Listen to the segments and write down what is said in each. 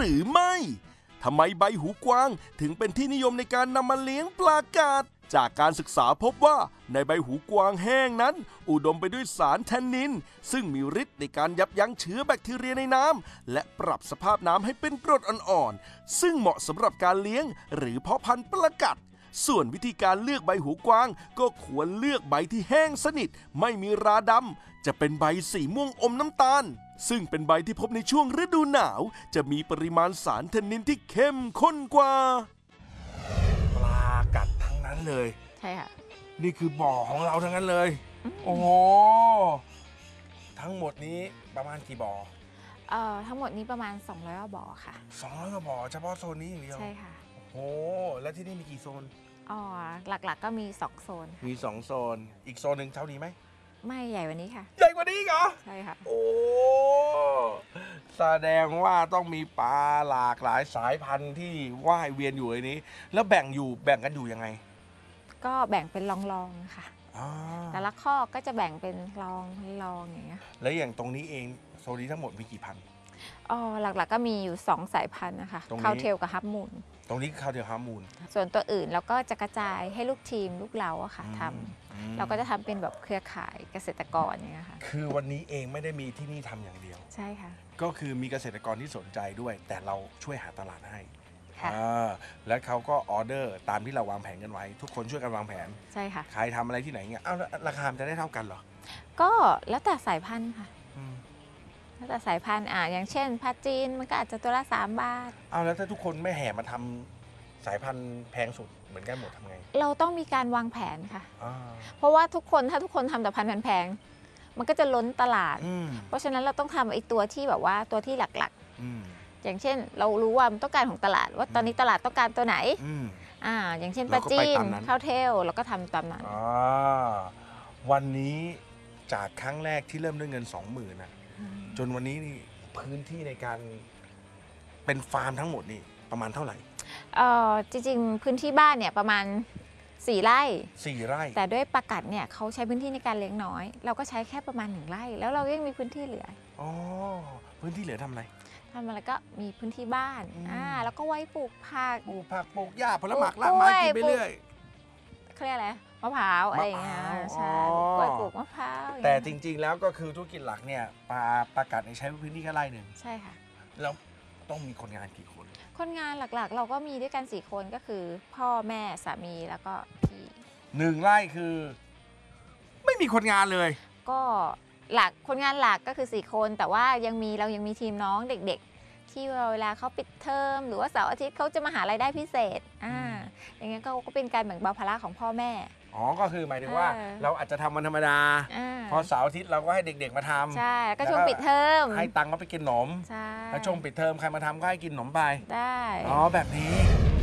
รือไม่ทำไมใบหูกวางถึงเป็นที่นิยมในการนำมาเลี้ยงปลากาศจากการศึกษาพบว่าในใบหูกวางแห้งนั้นอุดมไปด้วยสารแทนนินซึ่งมีฤทธิ์ในการยับยั้งเชื้อแบคทีเรียในน้ำและปรับสภาพน้ำให้เป็นกรดอ่อนๆซึ่งเหมาะสำหรับการเลี้ยงหรือเพาะพันธุ์ปลากัดส่วนวิธีการเลือกใบหูกวางก็ควรเลือกใบที่แห้งสนิทไม่มีราดำจะเป็นใบสีม่วงอมน้ำตาลซึ่งเป็นใบที่พบในช่วงฤดูหนาวจะมีปริมาณสารแทนนินที่เข้มข้นกว่าปลากัดทั้งนั้นเลยใช่ค่ะนี่คือบ่อของเราทั้งนั้นเลยโอ้โหทั้งหมดนี้ประมาณกี่บ่อทั้งหมดนี้ประมาณ200กว่าบ่อค่ะ 200กว่าบ่อเฉพาะโซนนี้อย่างเดียวใช่ค่ะโอ้แล้วที่นี่มีกี่โซนหลักๆก็มี2โซนมี2โซนอีกโซนหนึ่งเท่านี้ไหมไม่ใหญ่กว่านี้ค่ะใหญ่กว่านี้เหรอใช่ค่ะโอ้แสดงว่าต้องมีปลาหลากหลายสายพันธุ์ที่ว่ายเวียนอยู่ในนี้แล้วแบ่งกันอยู่ยังไงก็แบ่งเป็นรองๆค่ะแต่ละข้อก็จะแบ่งเป็นรองอย่างเงี้ยแล้วอย่างตรงนี้เองโซนนี้ทั้งหมดมีกี่พันธุ์หลักๆก็มีอยู่2สายพันธุ์นะคะคาวเทลกับฮับมูนตรงนี้คาวเทลฮับมูนส่วนตัวอื่นเราก็จะกระจายให้ลูกทีมลูกเราอะค่ะทำเราก็จะทำเป็นแบบเครือข่ายเกษตรกรอย่างเงี้ยค่ะคือวันนี้เองไม่ได้มีที่นี่ทำอย่างเดียวใช่ค่ะก็คือมีเกษตรกรที่สนใจด้วยแต่เราช่วยหาตลาดให้แล้วเขาก็ออเดอร์ตามที่เราวางแผนกันไว้ทุกคนช่วยกันวางแผนใช่ค่ะใครทำอะไรที่ไหนเงี้ยราคาจะได้เท่ากันเหรอก็แล้วแต่สายพันธุ์ค่ะแล้วแต่สายพันธุ์อย่างเช่นผ้าจีนมันก็อาจจะตัวละ3 บาทแล้วถ้าทุกคนไม่แห่มาทำสายพันธุ์แพงสุดเหมือนกันหมดทำไงเราต้องมีการวางแผนค่ะเพราะว่าถ้าทุกคนทำแต่พันธุ์แพงมันก็จะล้นตลาดเพราะฉะนั้นเราต้องทำไอ้ตัวที่แบบว่าตัวที่หลักๆอย่างเช่นเรารู้ว่ามันต้องการของตลาดว่าตอนนี้ตลาดต้องการตัวไหนอย่างเช่นปลาจีนข้าวเทลเราก็ทำตามนั้นวันนี้จากครั้งแรกที่เริ่มด้วยเงิน 20,000นะจนวันนี้นี่พื้นที่ในการเป็นฟาร์มทั้งหมดนี่ประมาณเท่าไหร่จริงๆพื้นที่บ้านเนี่ยประมาณ4 ไร่แต่ด้วยปลากัดเนี่ยเขาใช้พื้นที่ในการเลี้ยงน้อยเราก็ใช้แค่ประมาณ1 ไร่แล้วเรายังมีพื้นที่เหลือพื้นที่เหลือทำอะไรก็มีพื้นที่บ้านแล้วก็ไว้ปลูกผักปลูกหญ้าผลไม้รากไม้กินไปเรื่อยเขาเรียกอะไรมะพร้าวอะไรอย่างเงี้ยใช่ปลูกมะพร้าวแต่จริงๆแล้วก็คือธุรกิจหลักเนี่ยปลากัดใช้พื้นที่แค่ไร่หนึ่งใช่ค่ะแล้วต้องมีคนงานกี่คนคนงานหลักๆเราก็มีด้วยกัน4 คนก็คือพ่อแม่สามีแล้วก็พี่ 1 ไร่คือไม่มีคนงานเลยก็คนงานหลักก็คือ4 คนแต่ว่าเรายังมีทีมน้องเด็กๆที่เวลาเขาปิดเทอมหรือว่าเสาร์อาทิตย์เขาจะมาหารายได้พิเศษอย่างเงี้ยก็เป็นการแบ่งเบาภาระของพ่อแม่ก็คือหมายถึงว่าเราอาจจะทำวันธรรมดาพอเสาร์อาทิตย์เราก็ให้เด็กๆมาทำใช่ก็ช่วงปิดเทอมให้ตังค์เขาไปกินขนมแล้วช่วงปิดเทอมใครมาทำก็ให้กินขนมไปได้แบบนี้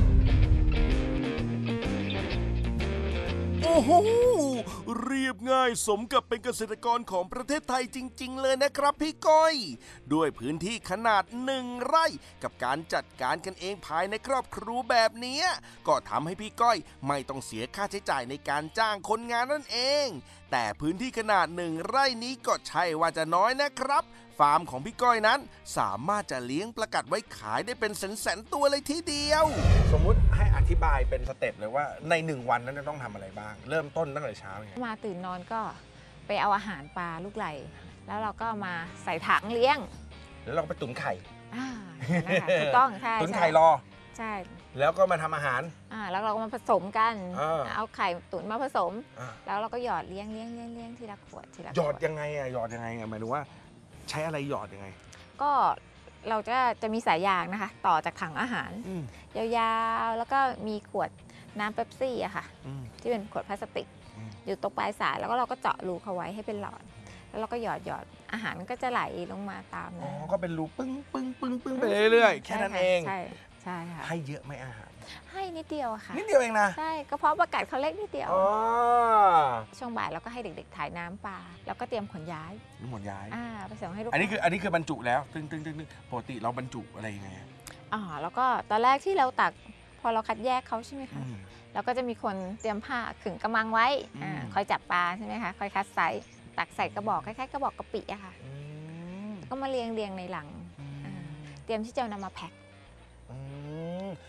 โอ้โหเรียบง่ายสมกับเป็นเกษตรกรของประเทศไทยจริงๆเลยนะครับพี่ก้อยด้วยพื้นที่ขนาด1 ไร่กับการจัดการกันเองภายในครอบครัวแบบนี้ก็ทำให้พี่ก้อยไม่ต้องเสียค่าใช้จ่ายในการจ้างคนงานนั่นเองแต่พื้นที่ขนาด1 ไร่นี้ก็ใช่ว่าจะน้อยนะครับฟาร์มของพี่ก้อยนั้นสามารถจะเลี้ยงปลากัดไว้ขายได้เป็นแสนๆตัวเลยทีเดียวสมมุติให้อธิบายเป็นสเต็ปเลยว่าใน1 วันนั้นจะต้องทำอะไรบ้างเริ่มต้นตั้งแต่เช้ามาตื่นนอนก็ไปเอาอาหารปลาลูกไหลแล้วเราก็มาใส่ถังเลี้ยงแล้วเราไปตุ๋นไข่ถูกต้องใช่ตุ๋นไข่รอใช่แล้วก็มาทำอาหารแล้วเราก็มาผสมกันเอาไข่ตุ๋นมาผสมแล้วเราก็หยอดเลี้ยงทีละขวดหยอดยังไงหมายถึงว่าใช้อะไรหยอดยังไงก็เราจะมีสายยางนะคะต่อจากถังอาหารยาวๆแล้วก็มีขวดน้ำเป๊ปซี่อะค่ะที่เป็นขวดพลาสติกอยู่ตรงปลายสายแล้วก็เราก็เจาะรูเขาไว้ให้เป็นหลอดแล้วเราก็หยอดอาหารก็จะไหลลงมาตามก็เป็นรูปึ้งไปเรื่อยๆแค่นั้นเองใช่ค่ะให้เยอะไหมอาหารให้นิดเดียวค่ะนิดเดียวเองนะใช่ก็เพราะปลากัดเขาเล็กนิดเดียวช่วงบ่ายเราก็ให้เด็กๆถ่ายน้ำปลาแล้วก็เตรียมขนย้ายไปส่งให้ลูกอันนี้คือบรรจุแล้วตึ้งปกติเราบรรจุอะไรยังไงแล้วก็ตอนแรกที่เราตักพอเราคัดแยกเขาใช่ไหมคะเราก็จะมีคนเตรียมผ้าขึงกระมังไว้คอยจับปลาใช่ไหมคะคอยคัดไซส์ตักใส่กระบอกคล้ายๆกระบอกกะปิอะค่ะก็มาเรียงในหลังเตรียมที่จะนำมาแพ็ค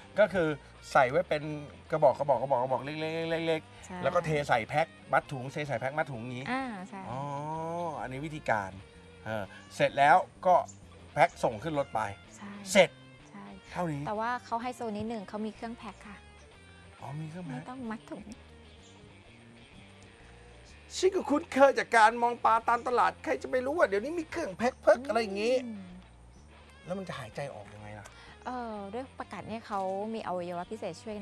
ก็คือใส่ไว้เป็นกระบอกเล็กใช่ๆแล้วก็เทใส่แพ็คมัดถุงเทใส่แพ็คมัดถุงนี้ใช่อ๋ออันนี้วิธีการเสร็จแล้วก็แพ็คส่งขึ้นรถไปใช่เสร็จใช่เท่านี้แต่ว่าเขาให้โซนนิดหนึ่งเขามีเครื่องแพ็คค่ะอ๋อมีเครื่องไม่แพ็คต้องมัดถุงชิคก็คุ้นเคยจากการมองปลาตามตลาดใครจะไปรู้ว่าเดี๋ยวนี้มีเครื่องแพ็คเพิกอะไรอย่างงี้ แล้วมันจะหายใจออกยังไงล่ะด้วยประกาศเนี่ยเขามีอวัยวะพิเศษช่วย